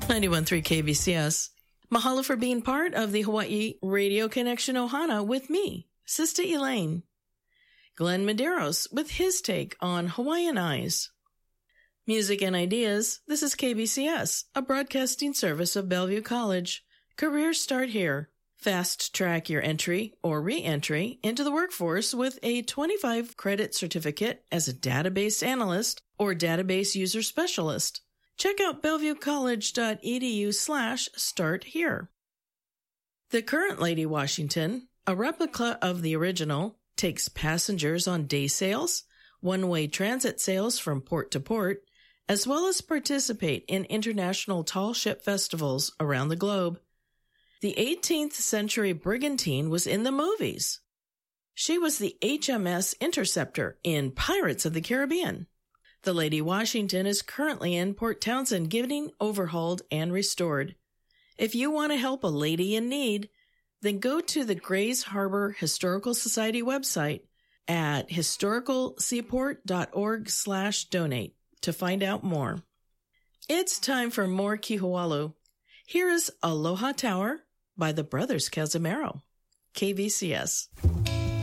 91.3 KBCS. Mahalo for being part of the Hawaii Radio Connection Ohana with me, Sister Elaine. Glenn Medeiros with his take on Hawaiian Eyes. Music and ideas, this is KBCS, a broadcasting service of Bellevue College. Careers start here. Fast track your entry or re-entry into the workforce with a 25-credit certificate as a database analyst or database user specialist. Check out bellevuecollege.edu/start here. The current Lady Washington, a replica of the original, takes passengers on day sails, one-way transit sails from port to port, as well as participate in international tall ship festivals around the globe. The 18th century brigantine was in the movies. She was the HMS Interceptor in Pirates of the Caribbean. The Lady Washington is currently in Port Townsend getting overhauled and restored. If you want to help a lady in need, then go to the Grays Harbor Historical Society website at historicalseaport.org/donate to find out more. It's time for more Kihualu. Here is Aloha Tower by the Brothers Casimiro. KVCS.